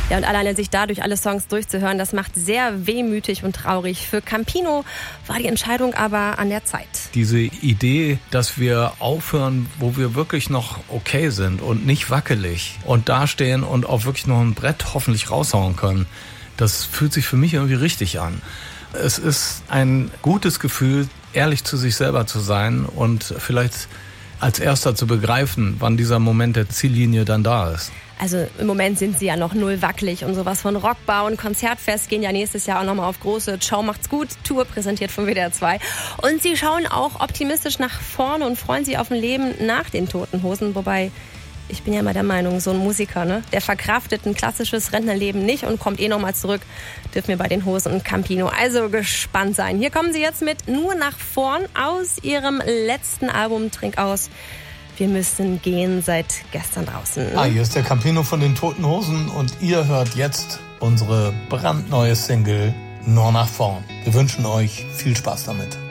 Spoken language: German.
Ja, und alleine sich dadurch alle Songs durchzuhören, das macht sehr wehmütig und traurig. Für Campino war die Entscheidung aber an der Zeit. Diese Idee, dass wir aufhören, wo wir wirklich noch okay sind und nicht wackelig und dastehen und auch wirklich noch ein Brett hoffentlich raushauen können, das fühlt sich für mich irgendwie richtig an. Es ist ein gutes Gefühl, ehrlich zu sich selber zu sein und vielleicht als Erster zu begreifen, wann dieser Moment der Ziellinie dann da ist. Also im Moment sind sie ja noch null wackelig und sowas von Rockbau und Konzertfest gehen ja nächstes Jahr auch nochmal auf große Ciao macht's gut Tour, präsentiert von WDR 2. Und sie schauen auch optimistisch nach vorne und freuen sich auf ein Leben nach den Toten Hosen, wobei ich bin ja immer der Meinung, so ein Musiker, ne, der verkraftet ein klassisches Rentnerleben nicht und kommt nochmal zurück, dürfen wir bei den Hosen und Campino also gespannt sein. Hier kommen sie jetzt mit Nur nach vorn aus ihrem letzten Album Trink aus. Wir müssen gehen, seit gestern draußen. Hier ist der Campino von den Toten Hosen und ihr hört jetzt unsere brandneue Single Nur nach vorn. Wir wünschen euch viel Spaß damit.